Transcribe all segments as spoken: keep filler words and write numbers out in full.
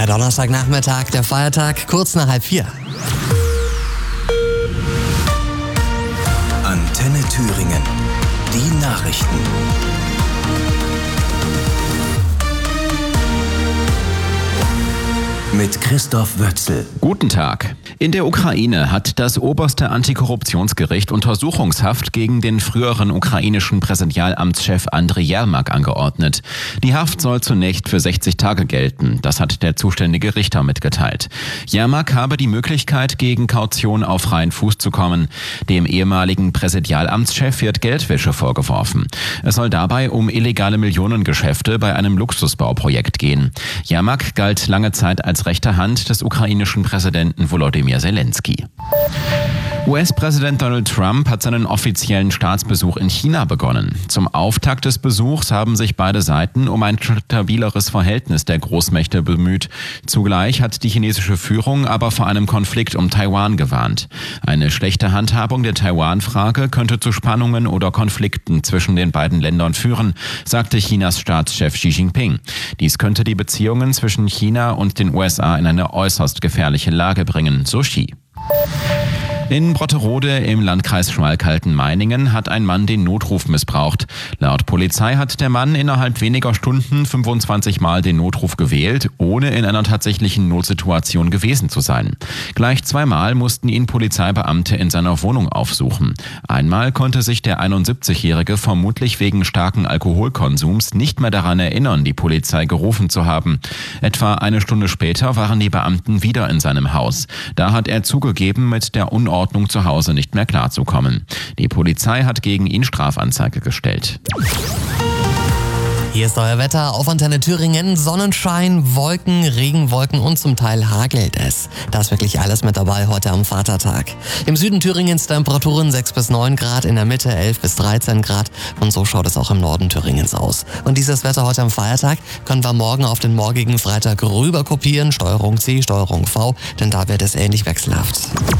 Der Donnerstagnachmittag, der Feiertag, kurz nach halb vier. Antenne Thüringen. Die Nachrichten. Mit Christoph Wötzel. Guten Tag. In der Ukraine hat das oberste Antikorruptionsgericht Untersuchungshaft gegen den früheren ukrainischen Präsidialamtschef Andriy Jermak angeordnet. Die Haft soll zunächst für sechzig Tage gelten. Das hat der zuständige Richter mitgeteilt. Jermak habe die Möglichkeit, gegen Kaution auf freien Fuß zu kommen. Dem ehemaligen Präsidialamtschef wird Geldwäsche vorgeworfen. Es soll dabei um illegale Millionengeschäfte bei einem Luxusbauprojekt gehen. Jermak galt lange Zeit als rechte Hand des ukrainischen Präsidenten Volodymyr Zelensky. U S-Präsident Donald Trump hat seinen offiziellen Staatsbesuch in China begonnen. Zum Auftakt des Besuchs haben sich beide Seiten um ein stabileres Verhältnis der Großmächte bemüht. Zugleich hat die chinesische Führung aber vor einem Konflikt um Taiwan gewarnt. Eine schlechte Handhabung der Taiwan-Frage könnte zu Spannungen oder Konflikten zwischen den beiden Ländern führen, sagte Chinas Staatschef Xi Jinping. Dies könnte die Beziehungen zwischen China und den U S A in eine äußerst gefährliche Lage bringen, so Xi. In Brotterode im Landkreis Schmalkalden-Meiningen hat ein Mann den Notruf missbraucht. Laut Polizei hat der Mann innerhalb weniger Stunden fünfundzwanzig Mal den Notruf gewählt, ohne in einer tatsächlichen Notsituation gewesen zu sein. Gleich zweimal mussten ihn Polizeibeamte in seiner Wohnung aufsuchen. Einmal konnte sich der einundsiebzigjährige vermutlich wegen starken Alkoholkonsums nicht mehr daran erinnern, die Polizei gerufen zu haben. Etwa eine Stunde später waren die Beamten wieder in seinem Haus. Da hat er zugegeben, mit der Unordnung zu Hause nicht mehr klarzukommen. Die Polizei hat gegen ihn Strafanzeige gestellt. Hier ist euer Wetter auf Antenne Thüringen. Sonnenschein, Wolken, Regenwolken und zum Teil hagelt es. Da ist wirklich alles mit dabei heute am Vatertag. Im Süden Thüringens Temperaturen sechs bis neun Grad, in der Mitte elf bis dreizehn Grad und so schaut es auch im Norden Thüringens aus. Und dieses Wetter heute am Feiertag können wir morgen auf den morgigen Freitag rüber kopieren. Steuerung C, Steuerung V, denn da wird es ähnlich wechselhaft.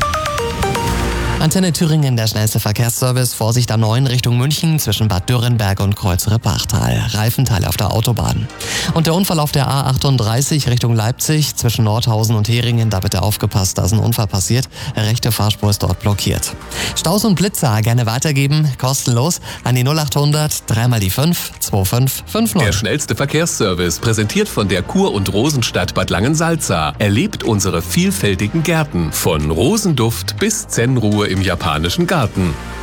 Antenne Thüringen, der schnellste Verkehrsservice. Vorsicht A neun Richtung München zwischen Bad Dürrenberg und Kreuz-Repachtal. Reifenteile auf der Autobahn. Und der Unfall auf der A achtunddreißig Richtung Leipzig zwischen Nordhausen und Heringen. Da bitte aufgepasst, da ist ein Unfall passiert. Rechte Fahrspur ist dort blockiert. Staus und Blitzer gerne weitergeben. Kostenlos an die null achthundert drei mal die fünf zwei fünf fünf null. Der schnellste Verkehrsservice, präsentiert von der Kur- und Rosenstadt Bad Langensalza. Erlebt unsere vielfältigen Gärten. Von Rosenduft bis Zen-Ruhe im japanischen Garten.